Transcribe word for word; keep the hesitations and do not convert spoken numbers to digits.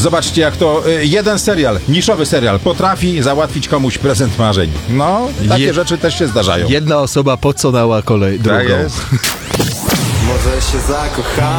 Zobaczcie, jak to y, jeden serial, niszowy serial, potrafi załatwić komuś prezent marzeń. No, takie Je- rzeczy też się zdarzają. Jedna osoba poconała kolej drugą. Tak jest. Może się zakochałem.